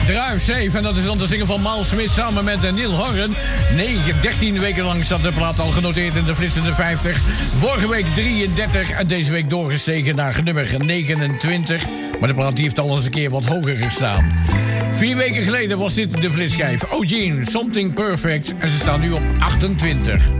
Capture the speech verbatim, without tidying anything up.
Drive Safe. En dat is dan de single van Miles Smith samen met Neil Horan. negen, dertien weken lang staat de plaat al genoteerd in de flitsende vijftig. Vorige week drieëndertig en deze week doorgestegen naar nummer negenentwintig. Maar de plaat die heeft al eens een keer wat hoger gestaan. Vier weken geleden was dit de flitsschijf. O'Gene, Something Perfect. En ze staan nu op achtentwintig.